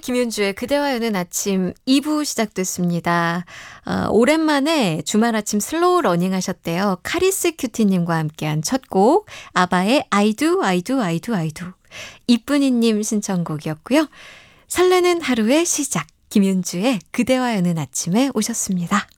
김윤주의 그대와 여는 아침 2부 시작됐습니다. 오랜만에 주말 아침 슬로우 러닝 하셨대요. 카리스 큐티님과 함께한 첫 곡 아바의 I do, I do, I do, I do. 이쁜이님 신청곡이었고요. 설레는 하루의 시작 김윤주의 그대와 여는 아침에 오셨습니다.